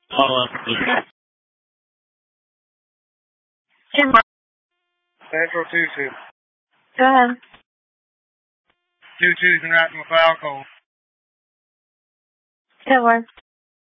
Hold on. Central 2-2. Go ahead. 2-2's interacting with alcohol. Good work.